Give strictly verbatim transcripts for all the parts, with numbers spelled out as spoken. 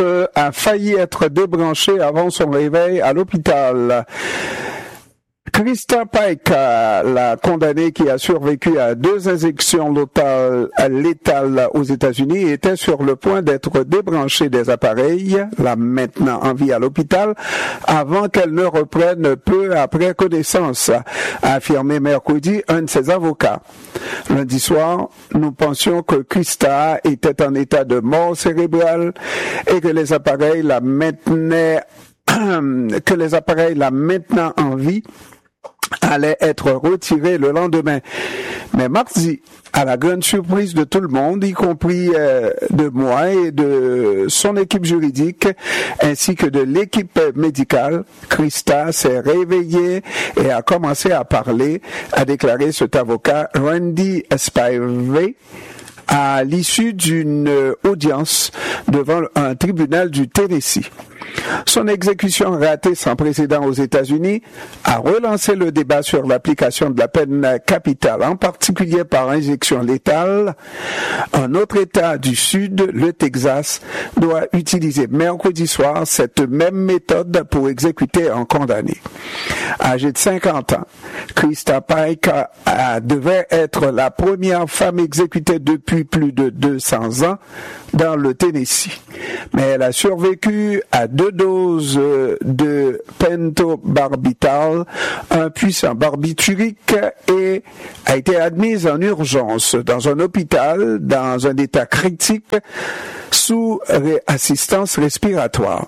a failli être débranché avant son réveil à l'hôpital. Krista Pike, la condamnée qui a survécu à deux injections létales aux États-Unis, était sur le point d'être débranchée des appareils, la maintenant en vie à l'hôpital, avant qu'elle ne reprenne peu après connaissance, a affirmé mercredi un de ses avocats. Lundi soir, nous pensions que Krista était en état de mort cérébrale et que les appareils la maintenaient, que les appareils la maintenant en vie allait être retiré le lendemain. Mais mardi, à la grande surprise de tout le monde, y compris euh, de moi et de son équipe juridique, ainsi que de l'équipe médicale, Krista s'est réveillée et a commencé à parler, a déclaré cet avocat Randy Spivey, à l'issue d'une audience devant un tribunal du Tennessee. Son exécution ratée sans précédent aux États-Unis a relancé le débat sur l'application de la peine capitale, en particulier par injection létale. Un autre État du Sud, le Texas, doit utiliser mercredi soir cette même méthode pour exécuter un condamné. Âgée de cinquante ans, Krista Pike a, a, devait être la première femme exécutée depuis plus de deux cents ans dans le Tennessee. Mais elle a survécu à deux doses de pentobarbital, un puissant barbiturique, et a été admise en urgence dans un hôpital dans un état critique sous ré- assistance respiratoire.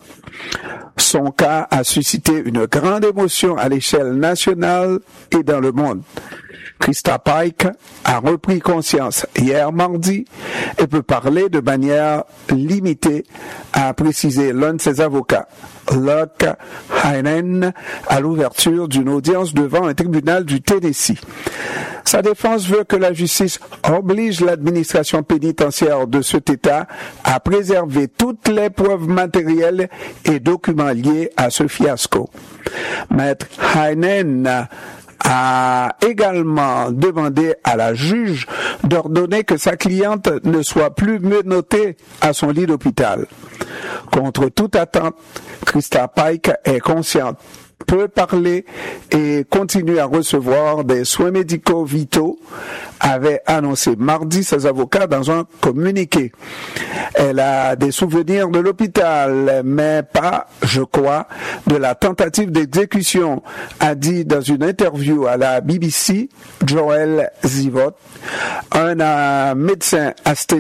Son cas a suscité une grande émotion à l'échelle nationale et dans le monde. Krista Pike a repris conscience hier mardi et peut parler de manière limitée, a précisé l'un de ses avocats, Luke Heinen, à l'ouverture d'une audience devant un tribunal du Tennessee. Sa défense veut que la justice oblige l'administration pénitentiaire de cet État à préserver toutes les preuves matérielles et documents liés à ce fiasco. Maître Heinen a également demandé à la juge d'ordonner que sa cliente ne soit plus menottée à son lit d'hôpital. Contre toute attente, Krista Pike est consciente, peut parler et continue à recevoir des soins médicaux vitaux, avait annoncé mardi ses avocats dans un communiqué. Elle a des souvenirs de l'hôpital, mais pas, je crois, de la tentative d'exécution, a dit dans une interview à la B B C Joel Zivot, un euh, médecin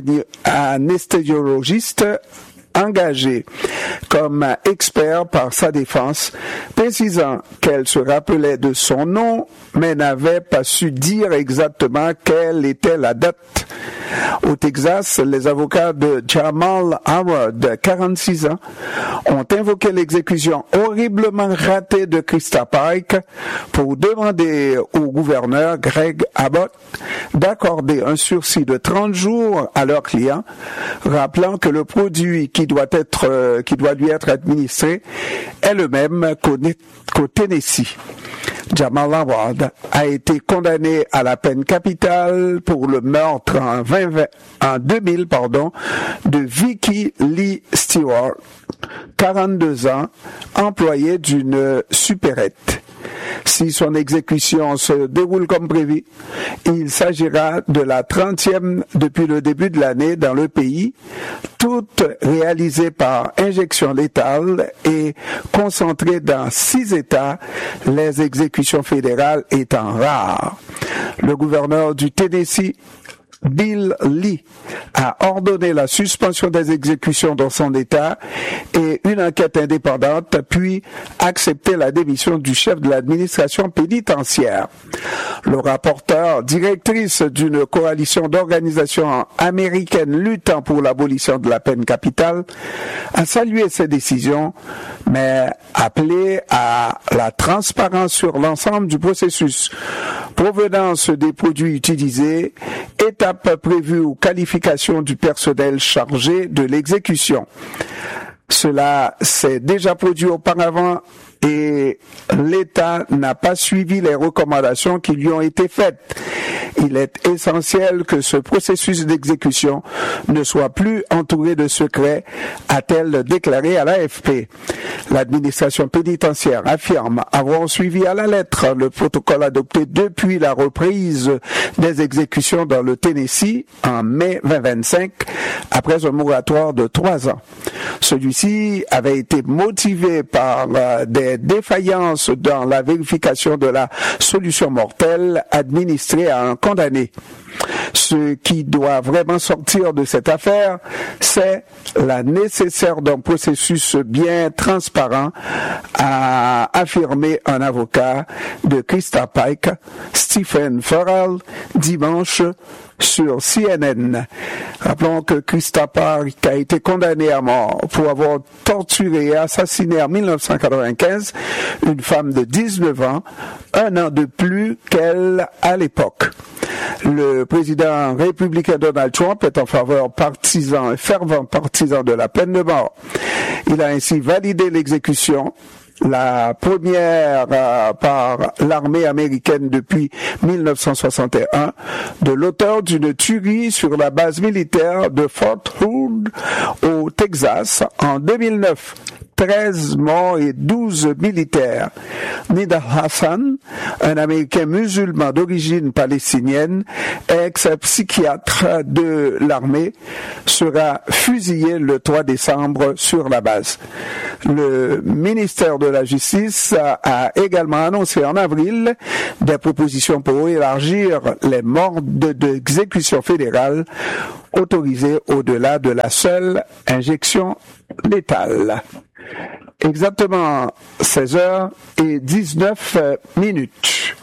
anesthésiologiste engagée comme expert par sa défense, précisant qu'elle se rappelait de son nom, mais n'avait pas su dire exactement quelle était la date. Au Texas, les avocats de Jamal Howard, quarante-six ans, ont invoqué l'exécution horriblement ratée de Krista Pike pour demander au gouverneur Greg Abbott d'accorder un sursis de trente jours à leur client, rappelant que le produit qui doit être, euh, qui doit lui être administré est le même qu'au, qu'au Tennessee. Jamal Howard a été condamné à la peine capitale pour le meurtre en, vingt vingt, en deux mille pardon, de Vicky Lee Stewart, quarante-deux ans, employée d'une supérette. Si son exécution se déroule comme prévu, il s'agira de la trentième depuis le début de l'année dans le pays, toutes réalisées par injection létale et concentrées dans six États, les exécutions fédérales étant rares. Le gouverneur du Tennessee, Bill Lee, a ordonné la suspension des exécutions dans son État et une enquête indépendante, puis accepté la démission du chef de l'administration pénitentiaire. Le rapporteur, directrice d'une coalition d'organisations américaines luttant pour l'abolition de la peine capitale, a salué ces décisions, mais appelé à la transparence sur l'ensemble du processus, provenance des produits utilisés, étape prévue aux qualifications du personnel chargé de l'exécution. Cela s'est déjà produit auparavant et l'État n'a pas suivi les recommandations qui lui ont été faites. Il est essentiel que ce processus d'exécution ne soit plus entouré de secrets, a-t-elle déclaré à l'A F P. L'administration pénitentiaire affirme avoir suivi à la lettre le protocole adopté depuis la reprise des exécutions dans le Tennessee en mai vingt vingt-cinq, après un moratoire de trois ans. Celui-ci avait été motivé par euh, des défaillances dans la vérification de la solution mortelle administrée à un condamné. Ce qui doit vraiment sortir de cette affaire, c'est la nécessaire d'un processus bien transparent, a affirmé un avocat de Krista Pike, Stephen Farrell, dimanche sur C N N. Rappelons que Krista Pike a été condamnée à mort pour avoir torturé et assassiné en mille neuf cent quatre-vingt-quinze une femme de dix-neuf ans, un an de plus qu'elle à l'époque. Le président républicain Donald Trump est en faveur partisan, un fervent partisan de la peine de mort. Il a ainsi validé l'exécution, la première euh, par l'armée américaine depuis mille neuf cent soixante et un, de l'auteur d'une tuerie sur la base militaire de Fort Hood au Texas en deux mille neuf. treize morts et douze militaires. Nida Hassan, un Américain musulman d'origine palestinienne, ex-psychiatre de l'armée, sera fusillé le trois décembre sur la base. Le ministère de la Justice a également annoncé en avril des propositions pour élargir les morts d'exécution fédérale autorisées au-delà de la seule injection létale. Exactement seize heures dix-neuf minutes.